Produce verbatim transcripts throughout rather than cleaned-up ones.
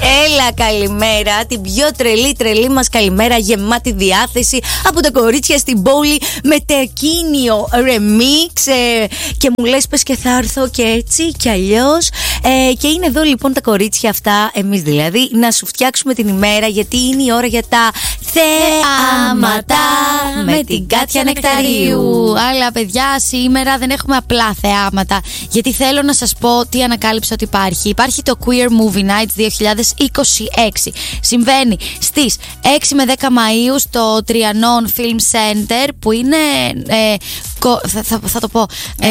Έλα, καλημέρα. Την πιο τρελή, τρελή μας καλημέρα, γεμάτη διάθεση από τα κορίτσια στην πόλη, με τεκίνιο ρεμίξ. Ε, και μου λες πες και θα έρθω και έτσι και αλλιώς. Ε, και είναι εδώ λοιπόν τα κορίτσια αυτά, εμείς δηλαδή, να σου φτιάξουμε την ημέρα, γιατί είναι η ώρα για τα θεάματα με, με την Κάτια Νεκταρίου. Αλλά παιδιά, σήμερα δεν έχουμε απλά θεάματα, γιατί θέλω να σας πω τι ανακάλυψα ότι υπάρχει. Υπάρχει το Queer Movie Nights δύο χιλιάδες είκοσι έξι. Συμβαίνει στις έξι με δέκα Μαΐου στο Trianon Film Center, που είναι ε, κο, θα, θα, θα το πω ε,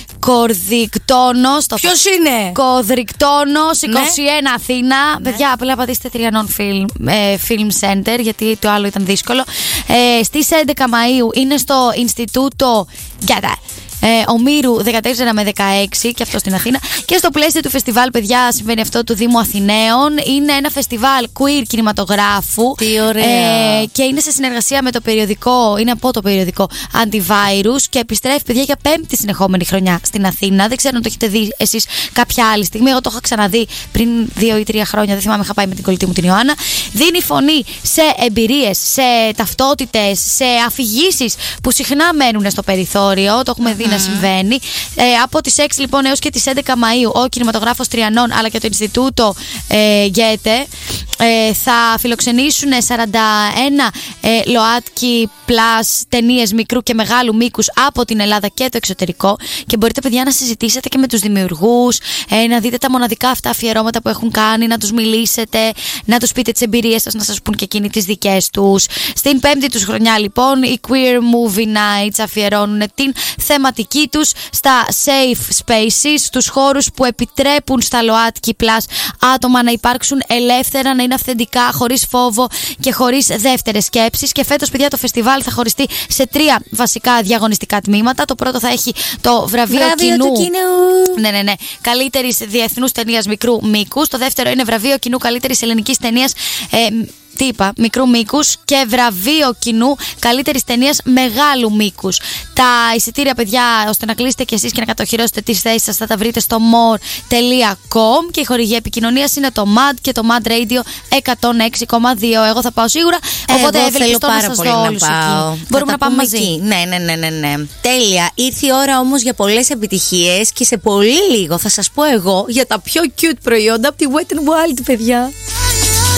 Κορδικτόνος. Ποιος είναι? Κορδικτόνος είκοσι ένα, ναι. Αθήνα, ναι. Παιδιά, απλά πατήστε Trianon Film, ε, Film Center, γιατί το άλλο ήταν δύσκολο. ε, Στις έντεκα Μαΐου είναι στο Ινστιτούτο Γκάτα Ε, Ομήρου δεκατέσσερα με δεκαέξι, και αυτό στην Αθήνα. Και στο πλαίσιο του φεστιβάλ, παιδιά, συμβαίνει αυτό, του Δήμου Αθηναίων. Είναι ένα φεστιβάλ queer κινηματογράφου. Τι ωραία. Ε, και είναι σε συνεργασία με το περιοδικό, είναι από το περιοδικό Antivirus, και επιστρέφει, παιδιά, για πέμπτη συνεχόμενη χρονιά στην Αθήνα. Δεν ξέρω αν το έχετε δει εσείς κάποια άλλη στιγμή. Εγώ το είχα ξαναδεί πριν δύο ή τρία χρόνια. Δεν θυμάμαι, είχα πάει με την κολλητή μου την Ιωάννα. Δίνει φωνή σε εμπειρίες, σε ταυτότητες, σε αφηγήσεις που συχνά μένουν στο περιθώριο. Το έχουμε δει να συμβαίνει. Ε, από τις έξι λοιπόν έως και τις έντεκα Μαΐου ο κινηματογράφος Τριανών, αλλά και το Ινστιτούτο ε, Γκέτε ε, θα φιλοξενήσουν σαράντα ένα ε, ΛΟΑΤΚΙ Plus ταινίες μικρού και μεγάλου μήκους από την Ελλάδα και το εξωτερικό, και μπορείτε, παιδιά, να συζητήσετε και με τους δημιουργούς, ε, να δείτε τα μοναδικά αυτά αφιερώματα που έχουν κάνει, να τους μιλήσετε, να τους πείτε τις εμπειρίες σας, να σας πούν και εκείνοι τις δικές τους. Στην πέμπτη τους χρονιά λοιπόν οι Queer Movie Nights αφιερώνουν την θεματική τους στα safe spaces, στους χώρους που επιτρέπουν στα ΛΟΑΤΚΙ Plus άτομα να υπάρξουν ελεύθερα, να είναι αυθεντικά, χωρίς φόβο και χωρίς δεύτερες σκέψεις. Και φέτος, παιδιά, το φεστιβάλ θα χωριστεί σε τρία βασικά διαγωνιστικά τμήματα. Το πρώτο θα έχει το βραβείο, βραβείο κοινού, κοινού. Ναι, ναι, ναι, καλύτερης διεθνούς ταινίας μικρού μήκους. Το δεύτερο είναι βραβείο κοινού καλύτερης ελληνικής ταινίας ε, τι είπα, μικρού μήκους, και βραβείο κοινού καλύτερης ταινίας μεγάλου μήκους. Τα εισιτήρια, παιδιά, ώστε να κλείσετε κι εσείς και να κατοχυρώσετε τις θέσεις σας, θα τα βρείτε στο more τελεία com, και η χορηγία επικοινωνίας είναι το μαντ και το Mad Radio εκατόν έξι κόμμα δύο. Εγώ θα πάω σίγουρα, οπότε ευελπιστώ να σας δω όλους εκεί. Μπορούμε να πάμε μαζί. Εκεί. Ναι, ναι, ναι, ναι, ναι. Τέλεια. Ήρθε η ώρα όμως για πολλές επιτυχίες, και σε πολύ λίγο θα σας πω εγώ για τα πιο cute προϊόντα από τη Wet n Wild, παιδιά.